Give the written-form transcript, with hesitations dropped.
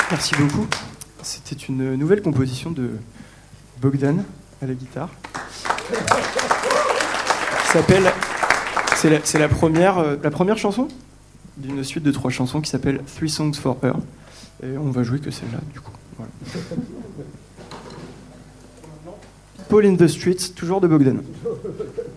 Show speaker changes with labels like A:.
A: Merci beaucoup. C'était une nouvelle composition de Bogdan à la guitare. Qui s'appelle... C'est la première chanson d'une suite de 3 chansons qui s'appelle Three Songs for Her. Et on va jouer que celle-là, du coup. Voilà. People in the Streets, toujours de Bogdan.